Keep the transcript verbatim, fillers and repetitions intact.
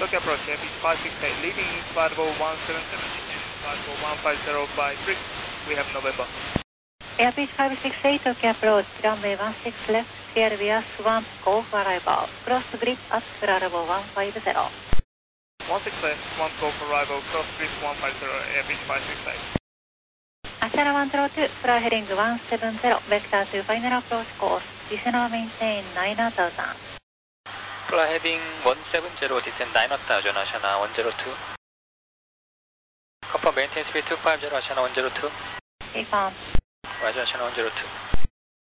Tokyo approach, Airbeach five six eight, leading Fargo one seven seven, Fargo one five zero five three, we have November. Airbeach five six eight, Tokyo approach, runway one six left, clear Vias one, go for arrival, cross grid at Bravo one five zero. one six left, one go for arrival, cross grid one five zero, Airbeach five six eight. Ashana one zero two, fly heading one seven zero, vector to final approach course, descend maintain nine thousand. Fly heading one seven zero, descend nine thousand, Ashana one zero two. Confirm maintain speed two five zero, Ashana one zero two. Confirm. Roger, Ashana one zero two.